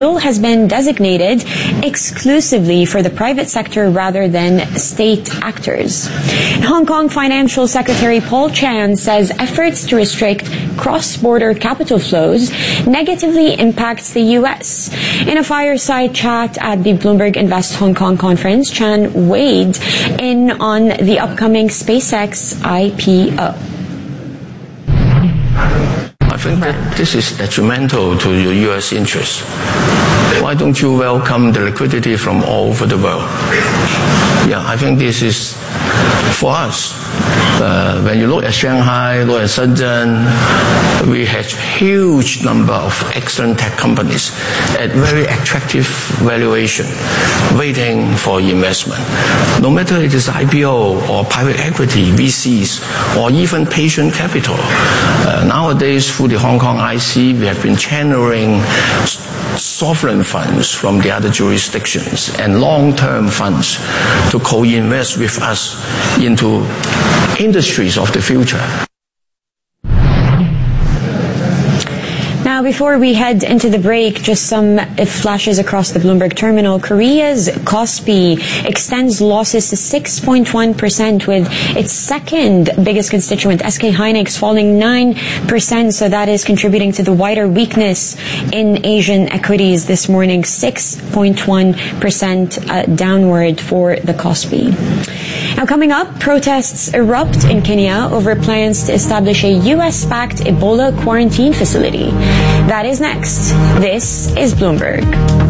has been designated exclusively for the private sector rather than state actors. Hong Kong Financial Secretary Paul Chan says efforts to restrict cross-border capital flows negatively impacts the U.S. In a fireside chat at the Bloomberg Invest Hong Kong conference, Chan weighed in on the upcoming SpaceX IPO. I think that this is detrimental to your U.S. interests. Why don't you welcome the liquidity from all over the world? Yeah, I think this is for us. When you look at Shanghai, look at Shenzhen, we have huge number of excellent tech companies at very attractive valuation, waiting for investment. No matter it is IPO or private equity, VCs, or even patient capital. Nowadays, through the Hong Kong IC, we have been channeling sovereign funds from the other jurisdictions and long-term funds to co-invest with us into industries of the future. Now, before we head into the break, just some flashes across the Bloomberg terminal. Korea's KOSPI extends losses to 6.1%, with its second biggest constituent, SK Hynix, falling 9%. So that is contributing to the wider weakness in Asian equities this morning, 6.1% downward for the KOSPI. Now, coming up, protests erupt in Kenya over plans to establish a U.S.-backed Ebola quarantine facility. That is next. This is Bloomberg.